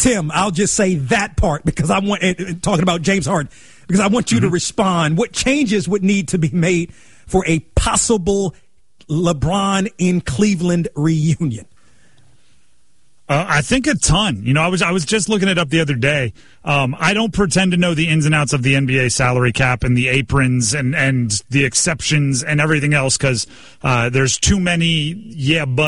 Tim, I'll just say that part because I want talking about James Harden because I want you to respond. What changes would need to be made for a possible LeBron in Cleveland reunion? I think a ton. You know, I was just looking it up the other day. I don't pretend to know the ins and outs of the NBA salary cap and the aprons and the exceptions and everything else because there's too many but